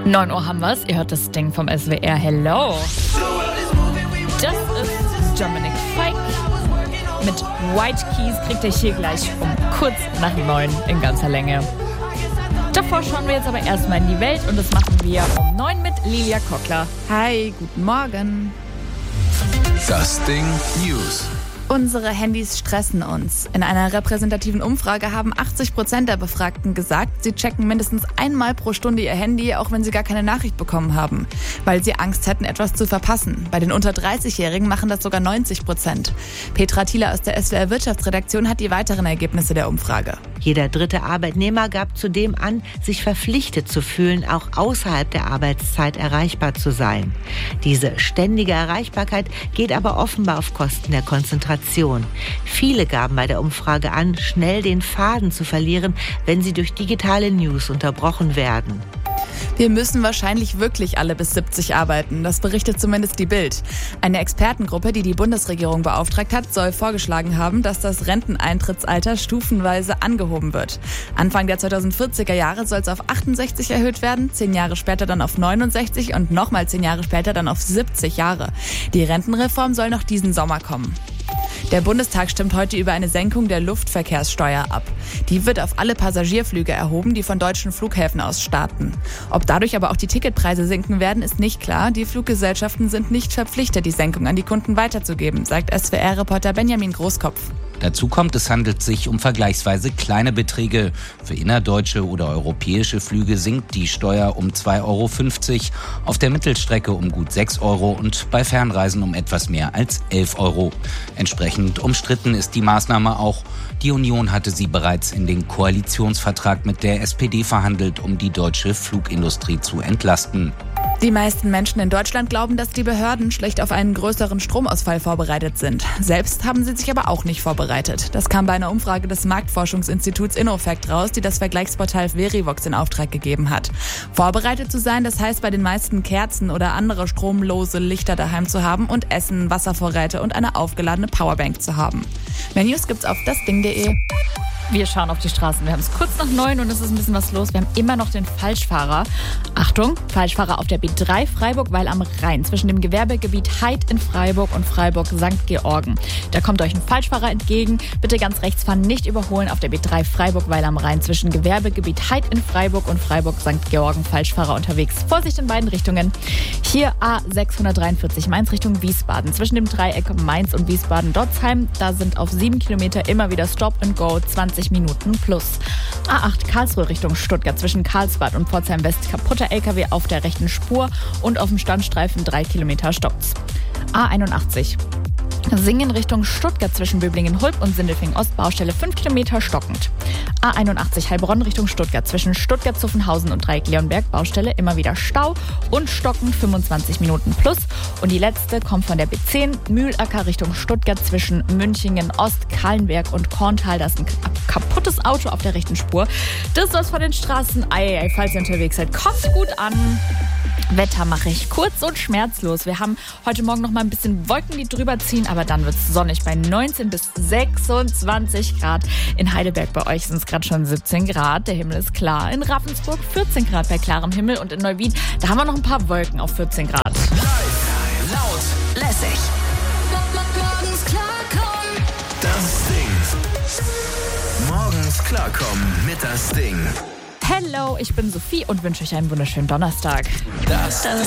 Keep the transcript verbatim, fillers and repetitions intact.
neun Uhr haben wir's. Ihr hört das Ding vom S W R. Hello. Das ist Dominic Fike. Mit White Keys kriegt ihr hier gleich um kurz nach neun in ganzer Länge. Davor schauen wir jetzt aber erstmal in die Welt und das machen wir um neun mit Lilia Kockler. Hi, guten Morgen. Das Ding News. Unsere Handys stressen uns. In einer repräsentativen Umfrage haben achtzig Prozent der Befragten gesagt, sie checken mindestens einmal pro Stunde ihr Handy, auch wenn sie gar keine Nachricht bekommen haben, weil sie Angst hätten, etwas zu verpassen. Bei den unter dreißig-Jährigen machen das sogar neunzig Prozent. Petra Thieler aus der S W R Wirtschaftsredaktion hat die weiteren Ergebnisse der Umfrage. Jeder dritte Arbeitnehmer gab zudem an, sich verpflichtet zu fühlen, auch außerhalb der Arbeitszeit erreichbar zu sein. Diese ständige Erreichbarkeit geht aber offenbar auf Kosten der Konzentration. Viele gaben bei der Umfrage an, schnell den Faden zu verlieren, wenn sie durch digitale News unterbrochen werden. Wir müssen wahrscheinlich wirklich alle bis siebzig arbeiten, das berichtet zumindest die Bild. Eine Expertengruppe, die die Bundesregierung beauftragt hat, soll vorgeschlagen haben, dass das Renteneintrittsalter stufenweise angehoben wird. Anfang der zweitausendvierziger Jahre soll es auf achtundsechzig erhöht werden, zehn Jahre später dann auf neunundsechzig und nochmal zehn Jahre später dann auf siebzig Jahre. Die Rentenreform soll noch diesen Sommer kommen. Der Bundestag stimmt heute über eine Senkung der Luftverkehrssteuer ab. Die wird auf alle Passagierflüge erhoben, die von deutschen Flughäfen aus starten. Ob dadurch aber auch die Ticketpreise sinken werden, ist nicht klar. Die Fluggesellschaften sind nicht verpflichtet, die Senkung an die Kunden weiterzugeben, sagt S W R-Reporter Benjamin Großkopf. Dazu kommt, es handelt sich um vergleichsweise kleine Beträge. Für innerdeutsche oder europäische Flüge sinkt die Steuer um zwei Euro fünfzig, auf der Mittelstrecke um gut sechs Euro und bei Fernreisen um etwas mehr als elf Euro. Entsprechend umstritten ist die Maßnahme auch. Die Union hatte sie bereits in den Koalitionsvertrag mit der S P D verhandelt, um die deutsche Flugindustrie zu entlasten. Die meisten Menschen in Deutschland glauben, dass die Behörden schlecht auf einen größeren Stromausfall vorbereitet sind. Selbst haben sie sich aber auch nicht vorbereitet. Das kam bei einer Umfrage des Marktforschungsinstituts InnoFact raus, die das Vergleichsportal Verivox in Auftrag gegeben hat. Vorbereitet zu sein, das heißt bei den meisten Kerzen oder andere stromlose Lichter daheim zu haben und Essen, Wasservorräte und eine aufgeladene Powerbank zu haben. Mehr News gibt's auf dasding punkt de. Wir schauen auf die Straßen. Wir haben es kurz nach neun und es ist ein bisschen was los. Wir haben immer noch den Falschfahrer. Achtung, Falschfahrer auf der B drei Freiburg-Weil am Rhein zwischen dem Gewerbegebiet Heid in Freiburg und Freiburg-Sankt Georgen. Da kommt euch ein Falschfahrer entgegen. Bitte ganz rechts fahren, nicht überholen auf der B drei Freiburg-Weil am Rhein zwischen Gewerbegebiet Heid in Freiburg und Freiburg-Sankt Georgen. Falschfahrer unterwegs. Vorsicht in beiden Richtungen. Hier A sechshundertdreiundvierzig Mainz Richtung Wiesbaden. Zwischen dem Dreieck Mainz und Wiesbaden-Dotzheim. Da sind auf sieben Kilometer immer wieder Stop and Go zwanzig Minuten plus. A acht Karlsruhe Richtung Stuttgart zwischen Karlsbad und Pforzheim West kaputter L K W auf der rechten Spur und auf dem Standstreifen drei Kilometer stoppt's. A einundachtzig Singen Richtung Stuttgart zwischen Böblingen-Hulb und Sindelfingen-Ost, Baustelle fünf Kilometer stockend. A einundachtzig Heilbronn Richtung Stuttgart zwischen Stuttgart-Zuffenhausen und Dreieck-Leonberg, Baustelle immer wieder Stau und stockend fünfundzwanzig Minuten plus. Und die letzte kommt von der B zehn Mühlacker Richtung Stuttgart zwischen Münchingen-Ost, Kahlenberg und Korntal. Da ist ein kaputtes Auto auf der rechten Spur. Das war's von den Straßen. Ei, ei, falls ihr unterwegs seid, kommt gut an. Wetter mache ich kurz und schmerzlos. Wir haben heute Morgen noch mal ein bisschen Wolken, die drüber ziehen, aber dann wird es sonnig bei neunzehn bis sechsundzwanzig Grad. In Heidelberg bei euch sind es gerade schon siebzehn Grad. Der Himmel ist klar. In Ravensburg vierzehn Grad bei klarem Himmel und in Neuwied, da haben wir noch ein paar Wolken auf vierzehn Grad. Live, laut, lässig. Morgens klarkommen. Das Ding. Morgens klarkommen mit das Ding. Hello, ich bin Sophie und wünsche euch einen wunderschönen Donnerstag. Das, das